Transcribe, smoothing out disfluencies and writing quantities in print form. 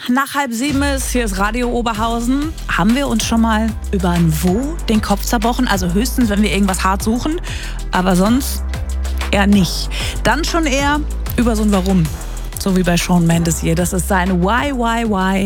nach 6:30 ist, hier ist Radio Oberhausen. Haben wir uns schon mal über ein Wo den Kopf zerbrochen? Also höchstens, wenn wir irgendwas hart suchen, aber sonst eher nicht. Dann schon eher über so ein Warum. So wie bei Shawn Mendes hier. Das ist sein Why.